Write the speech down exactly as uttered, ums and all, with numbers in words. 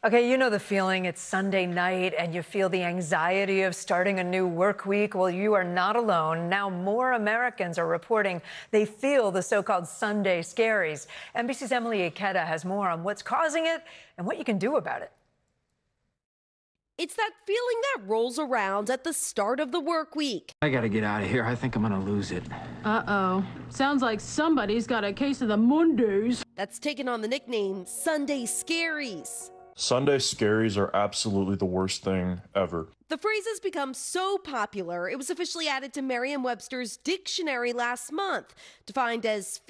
Okay, you know the feeling. It's Sunday night and you feel the anxiety of starting a new work week. Well, you are not alone. Now more Americans are reporting they feel the so-called Sunday scaries. N B C's Emily Ikeda has more on what's causing it and what you can do about it. It's that feeling that rolls around at the start of the work week. I gotta get out of here. I think I'm gonna lose it. Uh-oh. Sounds like somebody's got a case of the Mondays. That's taken on the nickname Sunday Scaries. Sunday scaries are absolutely the worst thing ever. The phrase has become so popular, it was officially added to Merriam-Webster's dictionary last month, defined as